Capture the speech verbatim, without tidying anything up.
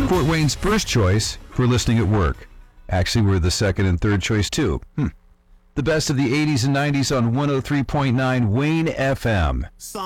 Fort Wayne's first choice for listening at work. Actually, we're the second and third choice, too. Hmm. The best of the eighties and nineties on one oh three point nine Wayne F M.